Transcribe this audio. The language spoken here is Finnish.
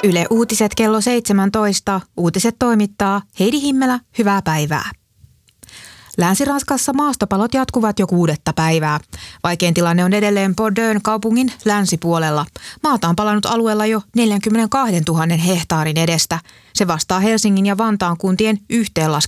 Yle Uutiset kello 17. Uutiset toimittaa Heidi Himmelä. Hyvää päivää. Länsi-Ranskassa maastopalot jatkuvat jo 6. päivää. Vaikein tilanne on edelleen Bordeaux kaupungin länsipuolella. Maata on palannut alueella jo 42 000 hehtaarin edestä. Se vastaa Helsingin ja Vantaan kuntien yhteenlaskettua